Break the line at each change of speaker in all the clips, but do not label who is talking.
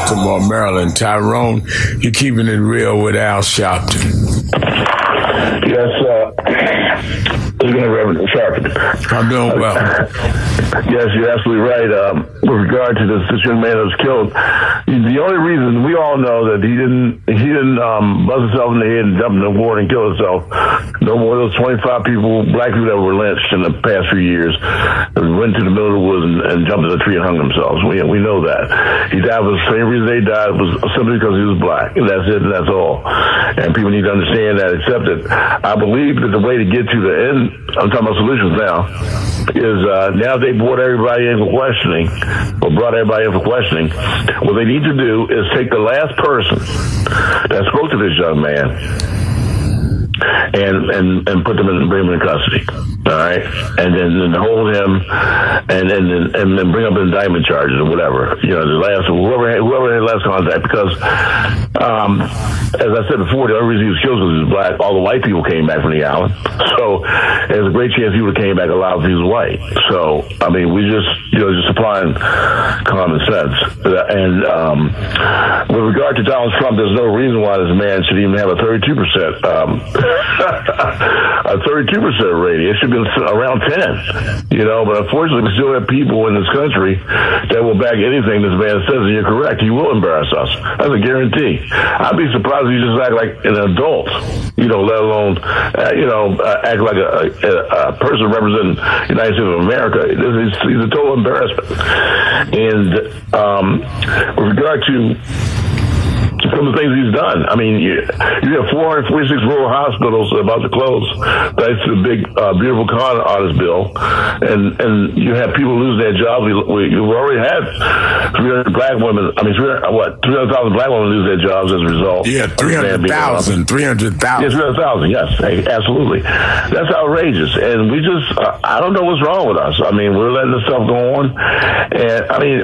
Baltimore, Maryland. Tyrone, you're keeping it real with Al Sharpton.
Yes, Reverend Sharpton.
I'm doing well.
Yes, you're absolutely right. With regard to this young man that was killed, the only reason we all know that he didn't buzz himself in the head and jump in the water and kill himself. No more of those 25 people, black people that were lynched in the past few years, that went to the middle of the woods and jumped in a tree and hung themselves. We know that. He died for the same reason they died, was simply because he was black. And that's it, and that's all. And people need to understand that, accept it. I believe that the way to get to the end, I'm talking about solutions now, is now they brought everybody in for questioning, what they need to do is take the last person that spoke to this young man and put them in, bring them in custody. All right, and then hold him, and then bring up indictment charges or whatever. You know, whoever had last contact. Because, as I said before, the only reason he was killed was he was black. All the white people came back from the island, so there's a great chance he would have came back alive if he was white. So, I mean, we just applying common sense. And with regard to Donald Trump, there's no reason why this man should even have a 32% rating. It should be around 10, but unfortunately we still have people in this country that will back anything this man says, and you're correct, he will embarrass us. That's a guarantee. I'd be surprised if he just act like an adult, let alone, act like a person representing the United States of America. He's a total embarrassment. And with regard to some of the things he's done. I mean, you have 446 rural hospitals about to close thanks to the big, beautiful con artist bill, and you have people lose their jobs. We've already had 300,000 black women lose their jobs as a result.
Yeah, 300,000. 300,000.
Yeah, 300,000. Yes, absolutely. That's outrageous, and we just, I don't know what's wrong with us. I mean, we're letting this stuff go on, and I mean,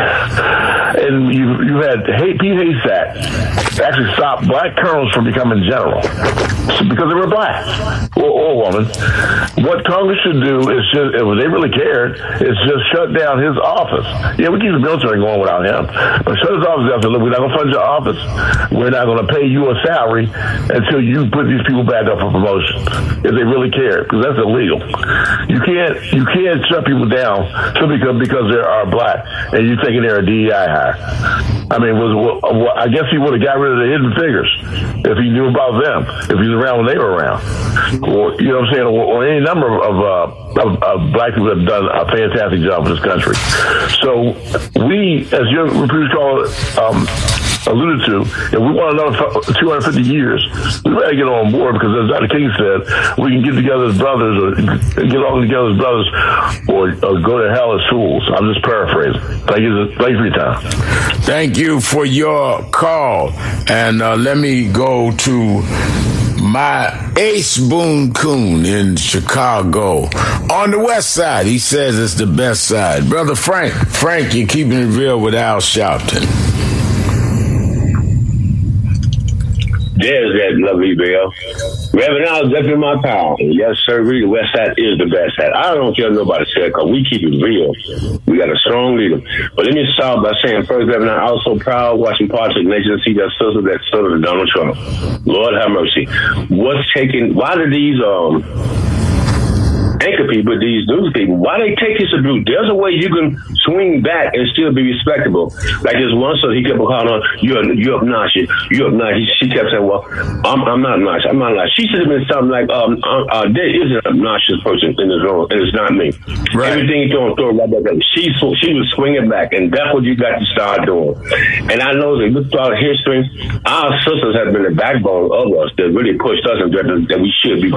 and you had Pete Haystack actually stopped black colonels from becoming general because they were black or woman. What Congress should do is just, if they really cared, is just shut down his office. Yeah, we keep the military going without him, but shut his office down. So, look, we're not going to fund your office. We're not going to pay you a salary until you put these people back up for promotion. If they really care, because that's illegal. You can't shut people down simply because they are black and you thinking they're a DEI hire. I mean, I guess he would have got rid of the hidden figures if he knew about them, if he was around when they were around, or you know what I'm saying, or any number of black people have done a fantastic job in this country. So we, as your previous caller alluded to, if we want another 250 years, we better get on board, because as Dr. King said, we can get together as brothers, or get all together as brothers, or go to hell as fools. I'm just paraphrasing. Thank you for your time.
Thank you for your call. And let me go to my Ace Boone Coon in Chicago. On the west side, he says it's the best side. Brother Frank, you're keeping it real with Al Sharpton.
There's that lovely bell. Reverend Al, definitely my pal. Yes, sir, the West Side is the best side. I don't care what nobody said, because we keep it real. We got a strong leader. But let me start by saying, first, Reverend Al, I was so proud watching parts of the nation see that sister to Donald Trump. Lord have mercy. Why do these anchor people, these news people, why they take this abuse? There's a way you can swing back and still be respectable. Like this one, so he kept calling her, you're obnoxious. She kept saying, well, I'm not obnoxious. I'm not obnoxious. She should have been something like, there is an obnoxious person in this room, and it's not me. Right. Everything you don't throw right back at me. She was swinging back, and that's what you got to start doing. And I know that look throughout history, our sisters have been the backbone of us that really pushed us in that we should be